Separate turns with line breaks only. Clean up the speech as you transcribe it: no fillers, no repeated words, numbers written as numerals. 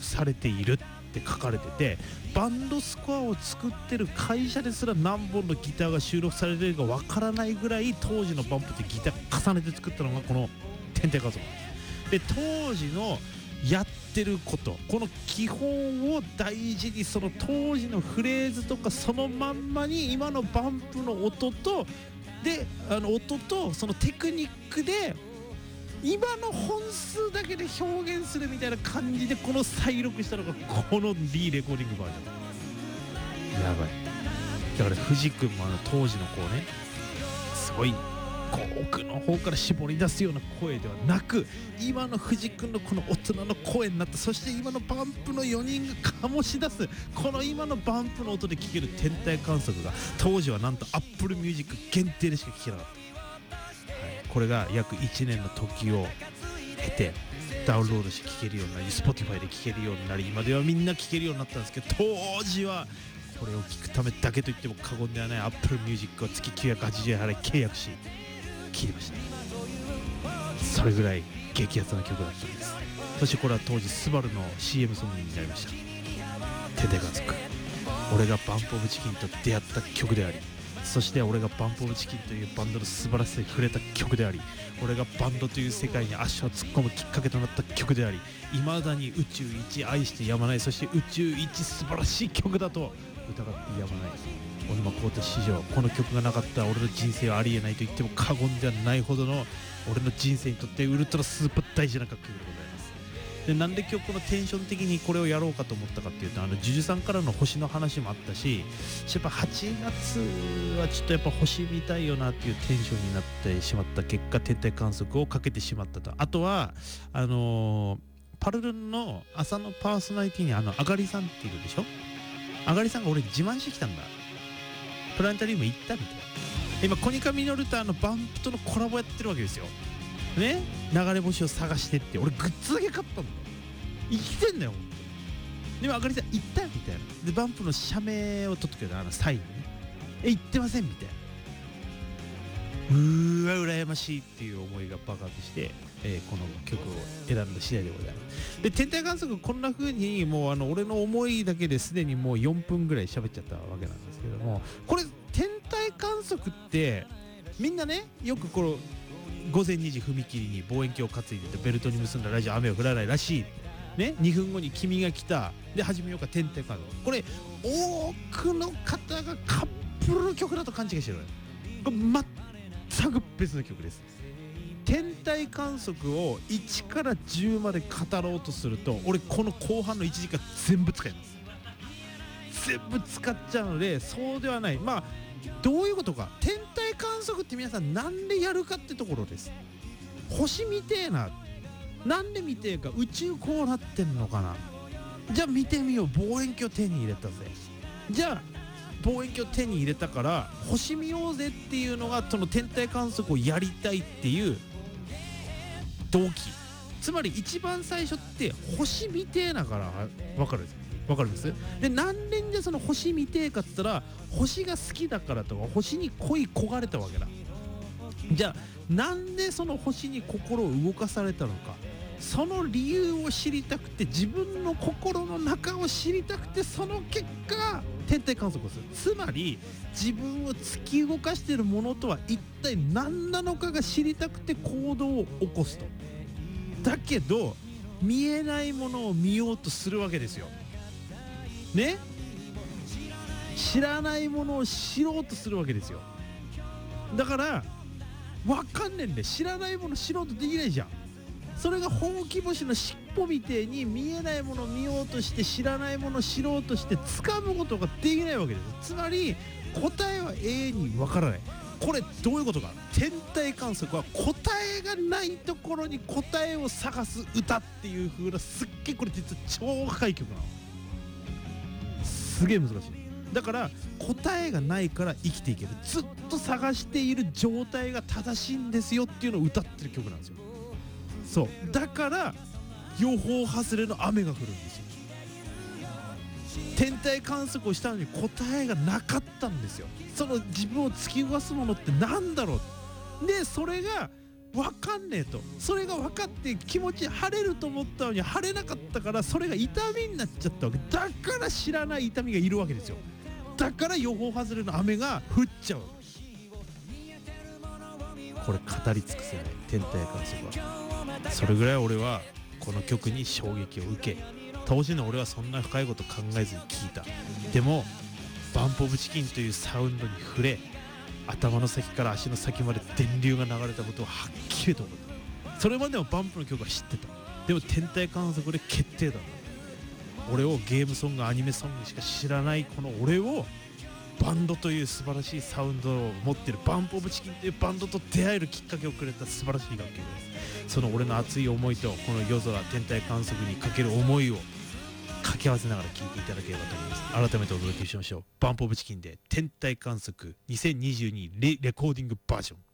されているって書かれてて、バンドスコアを作ってる会社ですら何本のギターが収録されているかわからないぐらい当時のバンプってギター重ねて作ったのがこの天体観測なんです。で当時のやってること、この基本を大事に、その当時のフレーズとかそのまんまに今のバンプの音とで音とそのテクニックで今の本数だけで表現するみたいな感じでこの再録したのがこの D レコーディングバージョン。やばい。だから藤君も当時のこうね、すごいこう奥の方から絞り出すような声ではなく、今の藤君のこの大人の声になった、そして今のバンプの4人が醸し出すこの今のバンプの音で聴ける天体観測が当時はなんと Apple Music 限定でしか聴けなかった。これが約1年の時を経てダウンロードして聴けるようになり Spotify で聴けるようになり、今ではみんな聴けるようになったんですけど、当時はこれを聴くためだけと言っても過言ではない Apple Music を月980円払い契約し聴いてました。それぐらい激アツな曲だったんです。そしてこれは当時スバルの CM ソングになりました。天体観測、俺がバンプオブチキンと出会った曲であり、そして俺がバンプオブチキンというバンドの素晴らしさに触れた曲であり、俺がバンドという世界に足を突っ込むきっかけとなった曲であり、未だに宇宙一愛してやまない、そして宇宙一素晴らしい曲だと疑ってやまない小沼浩太史上、この曲がなかったら俺の人生はありえないと言っても過言ではないほどの俺の人生にとってウルトラスーパー大事な楽曲でございます。でなんで今日このテンション的にこれをやろうかと思ったかっていうと、ジュジュさんからの星の話もあったし、やっぱ8月はちょっとやっぱ星見たいよなっていうテンションになってしまった結果、天体観測をかけてしまったと。あとはパルルンの朝のパーソナリティにあがりさんっているでしょ。あがりさんが俺自慢してきたんだ。プラネタリウム行ったみたいな。今コニカミノルタバンプとのコラボやってるわけですよね。流れ星を探してって、俺グッズだけ買ったんだよ。生きてんだよ。でもあかりさん行ったよみたいな。でバンプの社名を取ってくれたサインにね、行ってませんみたいな。羨ましいっていう思いが爆発して、この曲を選んだ次第でございます。で天体観測こんな風にもう俺の思いだけですでにもう4分ぐらい喋っちゃったわけなんですけども、これ天体観測ってみんなね、よくこの午前2時踏切に望遠鏡を担いでてベルトに結んだラジオ雨は降らないらしいね、2分後に君が来たで始めようか天体観測、これ多くの方がカップルの曲だと勘違いしてる。これ全く別の曲です。天体観測を1から10まで語ろうとすると俺この後半の1時間全部使います。全部使っちゃうのでそうではない。まあどういうことか、天体観測って皆さんなんでやるかってところです。星見てえな、なんで見てえか、宇宙こうなってんのかな、じゃあ見てみよう、望遠鏡手に入れたぜ、じゃあ望遠鏡手に入れたから星見ようぜっていうのがその天体観測をやりたいっていう動機。つまり一番最初って星見てえなから分かるんですよ。わかります？で何年でその星見てえかっつったら星が好きだからとか星に恋焦がれたわけだ。じゃあなんでその星に心を動かされたのか、その理由を知りたくて、自分の心の中を知りたくて、その結果天体観測をする。つまり自分を突き動かしているものとは一体何なのかが知りたくて行動を起こすと。だけど見えないものを見ようとするわけですよね。知らないものを知ろうとするわけですよ。だからわかんねえんで、知らないもの知ろうとできないじゃん。それがほうき星の尻尾みてえに見えないものを見ようとして、知らないものを知ろうとして掴むことができないわけです。つまり答えは永遠にわからない。これどういうことか、天体観測は答えがないところに答えを探す歌っていう風な、すっげえこれ実は超深い曲なの。すげえ難しい。だから答えがないから生きていける、ずっと探している状態が正しいんですよっていうのを歌ってる曲なんですよ。そうだから予報外れの雨が降るんですよ。天体観測をしたのに答えがなかったんですよ。その自分を突き動かすものってなんだろう。でそれが分かんねえと、それが分かって気持ち晴れると思ったのに晴れなかったから、それが痛みになっちゃったわけだから、知らない痛みがいるわけですよ。だから予報外れの雨が降っちゃう。これ語り尽くせない天体観測は。それぐらい俺はこの曲に衝撃を受け、当時の俺はそんな深いこと考えずに聴いた。でもバンプオブチキンというサウンドに触れ、頭の先から足の先まで電流が流れたことをはっきりと思った。それまでもバンプの曲は知ってた。でも天体観測で決定だった。俺をゲームソング、アニメソングしか知らないこの俺を、バンドという素晴らしいサウンドを持ってるバンプオブチキンというバンドと出会えるきっかけをくれた素晴らしい楽曲です。その俺の熱い思いとこの夜空天体観測にかける思いを掛け合わせながら聴いていただければと思います。改めてお届けしましょう。バンプオブチキンで天体観測2022レコーディングバージョン。